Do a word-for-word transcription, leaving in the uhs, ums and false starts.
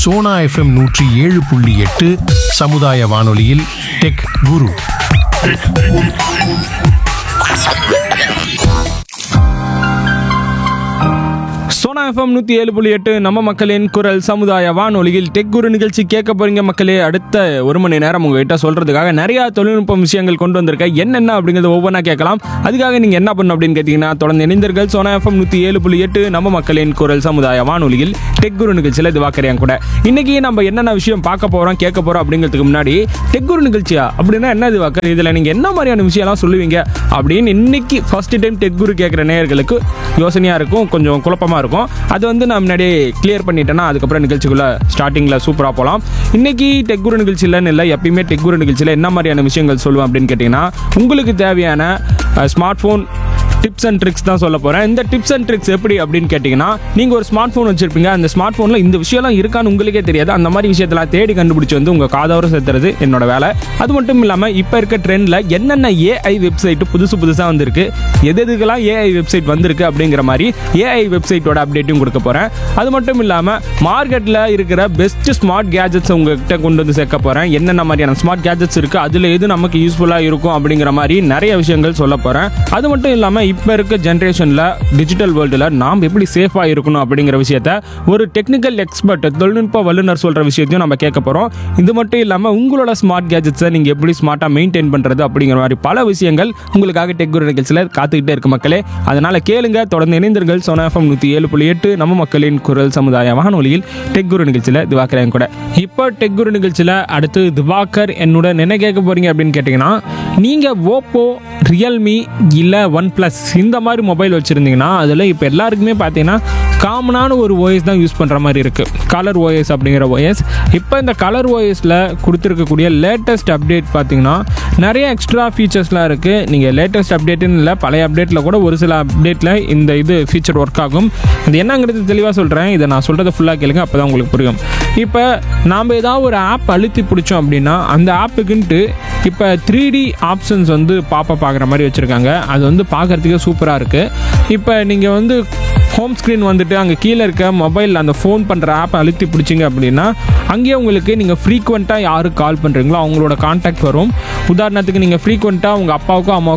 Sona FM நூற்றி ஏழு புள்ளி எட்டு சமுதாய வானொலியில் டெக் குரு. சோனா எஃப்எம் நூற்றி ஏழு புள்ளி எட்டு நம்ம மக்களின் குரல் சமுதாய வானொலியில் டெக் குரு நிகழ்ச்சி கேட்க போறீங்க மக்களே. அடுத்த ஒரு மணி நேரம் உங்ககிட்ட சொல்றதுக்காக நிறைய தொழில்நுட்ப விஷயங்கள் கொண்டு வந்திருக்கேன். என்னென்ன அப்படிங்கிறது ஒவ்வொன்றா கேட்கலாம். அதுக்காக நீங்க என்ன பண்ணணும் அப்படின்னு கேட்டீங்கன்னா, தொடர்ந்து இணைந்தீர்கள் சோனா எஃப்எம் நூற்றி ஏழு புள்ளி எட்டு நம்ம மக்களின் குரல் சமுதாய வானொலியில் டெக் குரு நிகழ்ச்சியில் இது வாக்கறியாங்க கூட. இன்னைக்கு நம்ம என்னென்ன விஷயம் பார்க்க போறோம் கேட்க போறோம் அப்படிங்கிறதுக்கு முன்னாடி, டெக் குரு நிகழ்ச்சியா அப்படின்னா என்ன இது வாக்கர், இதுல நீங்க என்ன மாதிரியான விஷயம்லாம் சொல்லுவீங்க அப்படின்னு இன்னைக்கு ஃபர்ஸ்ட் டைம் டெக் குரு கேட்குற நேயர்களுக்கு யோசனையா இருக்கும், கொஞ்சம் குழப்பமா இருக்கும். அது வந்து நான் முன்னாடியே கிளியர் பண்ணிட்டேன்னா அதுக்கப்புறம் நிகழ்ச்சிக்குள்ள ஸ்டார்டிங்ல சூப்பரா போகலாம். இன்னைக்கு டெக் குரு நிகழ்ச்சியில் இல்லை, எப்பயுமே டெக் குரு நிகழ்ச்சியில் என்ன மாதிரியான விஷயங்கள் சொல்லுவேன் அப்படின்னு கேட்டிங்கன்னா, உங்களுக்கு தேவையான smart phone tips and tricks தான் சொல்ல போகிறேன். இந்த டிப்ஸ் அண்ட் ட்ரிக்ஸ் எப்படி அப்படின்னு கேட்டிங்கன்னா, நீங்கள் ஒரு ஸ்மார்ட் ஃபோன் வச்சுருப்பீங்க, அந்த ஸ்மார்ட் ஃபோனில் இந்த விஷயம்லாம் இருக்கான்னு உங்களுக்கே தெரியாது. அந்த மாதிரி விஷயத்தெல்லாம் தேடி கண்டுபிடிச்சி வந்து உங்கள் காதோரம் சேர்த்துறது என்னோட வேலை. அது மட்டும் இல்லாமல் இப்போ இருக்க ட்ரெண்டில் என்னென்ன ஏஐ வெப்சைட்டு புதுசு புதுசாக வந்திருக்கு, எது எதுக்கெல்லாம் ஏஐ வெப்சைட் வந்திருக்கு அப்படிங்கிற மாதிரி ஏஐ வெப்சைட்டோட அப்டேட்டும் கொடுக்க போகிறேன். அது மட்டும் இல்லாமல் மார்க்கெட்டில் இருக்கிற பெஸ்ட் ஸ்மார்ட் கேஜெட்ஸ் உங்ககிட்ட கொண்டு வந்து சேர்க்க போகிறேன். என்னென்ன மாதிரியான ஸ்மார்ட் கேஜெட்ஸ் இருக்குது, அதில் எது நமக்கு யூஸ்ஃபுல்லாக இருக்கும் அப்படிங்கிற மாதிரி நிறைய விஷயங்கள் சொல்ல போகிறேன். அது மட்டும் இல்லாமல் இப்போ இருக்க ஜென்ரேஷனில் டிஜிட்டல் வேர்ல்டில் நாம் எப்படி சேஃபாக இருக்கணும் அப்படிங்கிற விஷயத்த ஒரு டெக்னிக்கல் எக்ஸ்பர்ட், தொழில்நுட்ப வல்லுநர் சொல்கிற விஷயத்தையும் நம்ம கேட்க போகிறோம். இது மட்டும் இல்லாமல் உங்களோட ஸ்மார்ட் கேஜெட்ஸை நீங்கள் எப்படி ஸ்மார்ட்டாக மெயின்டைன் பண்ணுறது அப்படிங்கிற மாதிரி பல விஷயங்கள் உங்களுக்காக டெக் குரு நிகழ்ச்சியில் காத்துக்கிட்டே இருக்கு மக்களே. அதனால் கேளுங்க, தொடர்ந்து இணைந்தீர்கள் சோனா எஃப்எம் நூற்றி ஏழு புள்ளி எட்டு நம்ம மக்களின் குரல் சமுதாய வானொலியில் டெக் குரு நிகழ்ச்சியில் திவாகர் கூட. இப்போ டெக் குரு நிகழ்ச்சியில் அடுத்து திவாகர் என்னோட என்ன கேட்க போகிறீங்க அப்படின்னு கேட்டிங்கன்னா, நீங்கள் ஓப்போ, ரியல்மி இல்லை ஒன் ப்ளஸ் இந்த மாதிரி மொபைல் வச்சுருந்தீங்கன்னா அதில் இப்போ எல்லாருக்குமே பார்த்தீங்கன்னா காமனான ஒரு ஓஎஸ் தான் யூஸ் பண்ணுற மாதிரி இருக்குது, கலர் ஓஎஸ் அப்படிங்கிற ஓஎஸ். இப்போ இந்த கலர் ஓஎஸில் கொடுத்துருக்கக்கூடிய லேட்டஸ்ட் அப்டேட் பார்த்தீங்கன்னா நிறைய எக்ஸ்ட்ரா ஃபீச்சர்ஸ்லாம் இருக்குது. நீங்கள் லேட்டஸ்ட் அப்டேட்டுன்னு இல்லை, பழைய அப்டேட்டில் கூட ஒரு சில அப்டேட்டில் இந்த இது ஃபீச்சர் ஒர்க் ஆகும். அது என்னங்கிறது தெளிவாக சொல்கிறேன், இதை நான் சொல்கிறத ஃபுல்லாக கேளுங்க, அப்போ தான் உங்களுக்கு புரியும். இப்போ நாம் ஏதாவது ஒரு ஆப் அழுத்தி பிடிச்சோம் அப்படின்னா அந்த ஆப்புக்குன்ட்டு இப்போ த்ரீ டி ஆப்ஷன்ஸ் வந்து பாப்பப் ஆகிற மாதிரி வச்சுருக்காங்க. அது வந்து பார்க்குறதுக்கே சூப்பராக இருக்குது. இப்போ நீங்கள் வந்து ஹோம் ஸ்க்ரீன் வந்துட்டு அங்கே கீழே இருக்க மொபைல் அந்த ஃபோன் பண்ணுற ஆப்பை அழுத்தி பிடிச்சிங்க அப்படின்னா அங்கேயே உங்களுக்கு நீங்கள் ஃப்ரீக்வெண்ட்டாக யாருக்கு கால் பண்ணுறீங்களோ அவங்களோட கான்டாக்ட் வரும். உதாரணத்துக்கு நீங்கள் ஃப்ரீக்வெண்ட்டாக உங்கள் அப்பாவுக்கும் அம்மாவுக்கும்